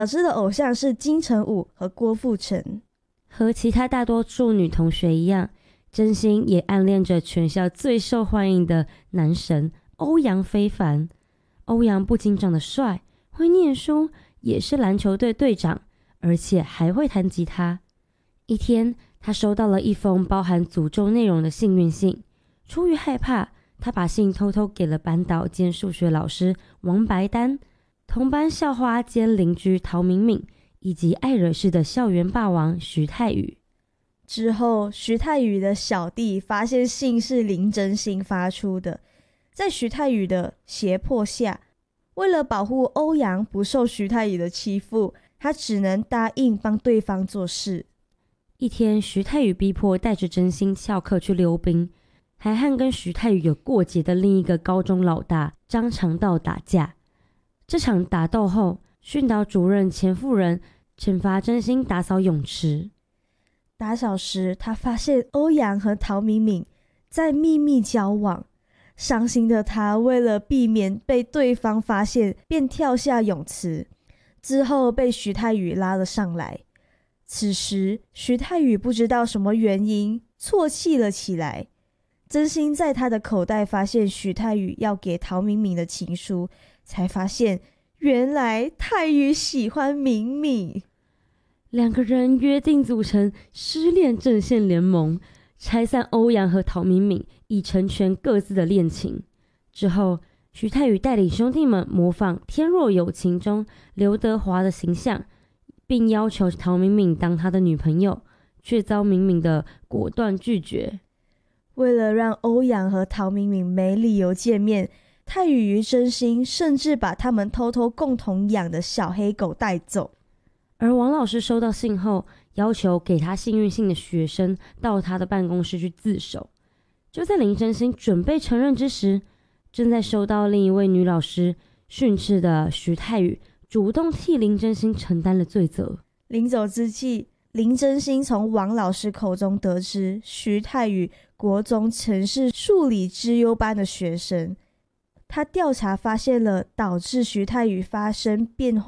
老师的偶像是金城武和郭富城。 和其他大多数女同学一样，真心也暗恋着全校最受欢迎的男神欧阳非凡。欧阳不仅长得帅，会念书，也是篮球队队长，而且还会弹吉他。一天，他收到了一封包含诅咒内容的幸运信，出于害怕，他把信偷偷给了班导兼数学老师王白丹、同班校花兼邻居陶敏敏，以及爱惹事的校园霸王徐太宇。 之后，徐太宇的小弟发现信是林真心发出的，在徐太宇的胁迫下，为了保护欧阳不受徐太宇的欺负，他只能答应帮对方做事。 一天，徐太宇逼迫带着真心翘课去溜冰，还和跟徐太宇有过节的另一个高中老大张长道打架。这场打斗后，训导主任钱夫人惩罚真心打扫泳池。 打扫时，他发现欧阳和陶敏敏在秘密交往，伤心的他为了避免被对方发现，便跳下泳池，之后被徐太宇拉了上来。此时，徐太宇不知道什么原因啜泣了起来。真心在他的口袋发现徐太宇要给陶敏敏的情书，才发现原来太宇喜欢敏敏。 两个人约定组成失恋阵线联盟，拆散欧阳和陶敏敏，以成全各自的恋情。之后，徐太宇带领兄弟们模仿《天若有情》中刘德华的形象，并要求陶敏敏当他的女朋友，却遭敏敏的果断拒绝。 为了让欧阳和陶敏敏没理由见面，太宇与真心甚至把他们偷偷共同养的小黑狗带走。 而王老师收到信后，要求给他幸运信的学生到他的办公室去自首。就在林真心准备承认之时，正在收到另一位女老师训斥的徐太宇主动替林真心承担了罪责。 临走之际，林真心从王老师口中得知徐太宇国中曾是数理资优班的学生。他调查发现了导致徐太宇发生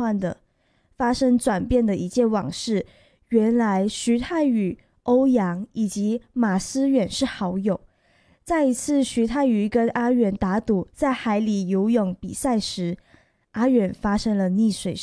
转变的一件往事，原来徐太宇、欧阳以及马思远是好友。在一次徐太宇跟阿远打赌在海里游泳比赛时，阿远发生了溺水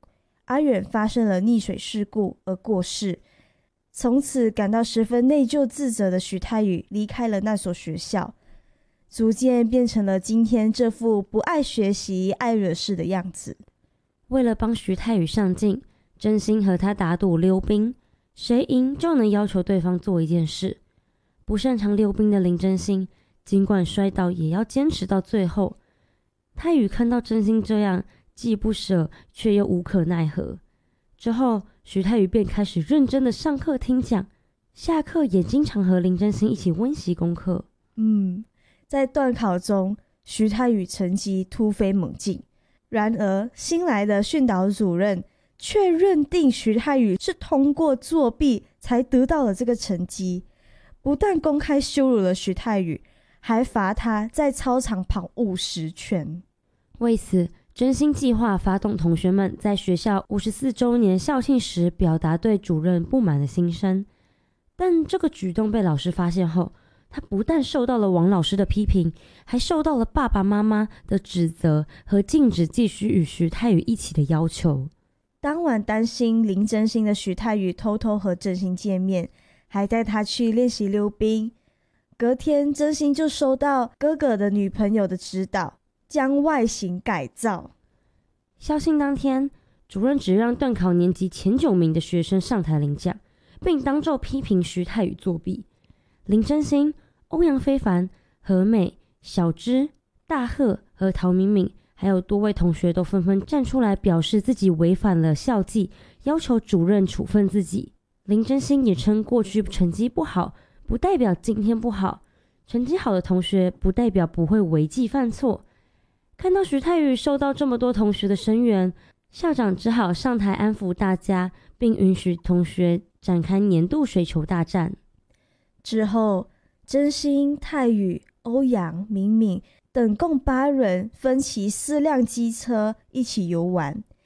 事故而过世。从此感到十分内疚自责的徐太宇离开了那所学校，逐渐变成了今天这副不爱学习、爱惹事的样子。 为了帮徐太宇上进，真心和他打赌溜冰，谁赢就能要求对方做一件事。不擅长溜冰的林真心，尽管摔倒也要坚持到最后。太宇看到真心这样，既不舍却又无可奈何。之后，徐太宇便开始认真的上课听讲，下课也经常和林真心一起温习功课。 在段考中，徐太宇成绩突飞猛进。然而，新来的训导主任却认定徐太宇是通过作弊才得到了这个成绩，不但公开羞辱了徐太宇，还罚他在操场跑50圈。 为此，真心计划发动同学们在学校54周年校庆时表达对主任不满的心声。但这个举动被老师发现后，他不但受到了王老师的批评，还受到了爸爸妈妈的指责和禁止继续与徐太宇一起的要求。 当晚担心林真心的徐太宇偷偷和真心见面，还带他去练习溜冰。隔天，真心就收到哥哥的女朋友的指导，将外形改造。 校庆当天，主任只让段考年级前9名的学生上台领奖，并当众批评徐太宇作弊。林真心、欧阳非凡、何美、小芝、大贺和陶敏敏，还有多位同学都纷纷站出来表示自己违反了校纪，要求主任处分自己。林真心也称过去成绩不好，不代表今天不好，成绩好的同学不代表不会违纪犯错。看到徐太宇受到这么多同学的声援，校长只好上台安抚大家，并允许同学展开年度水球大战。 之后，真心、太宇、欧阳、敏敏等共8人分骑4辆机车一起游玩。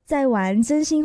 在玩真心